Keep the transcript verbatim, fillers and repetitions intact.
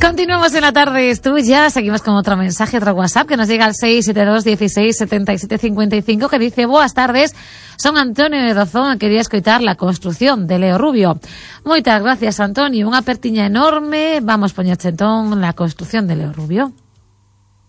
Continuamos en la tarde, es tuya. Seguimos con otro mensaje, otro WhatsApp que nos llega al seis siete dos, dieciséis, setenta y siete cincuenta y cinco, que dice: boas tardes, son Antonio de Dozón, quería escoitar la construcción de Leo Rubio. Moitas gracias, Antonio, unha pertiña enorme. Vamos poñerche entón la construcción de Leo Rubio.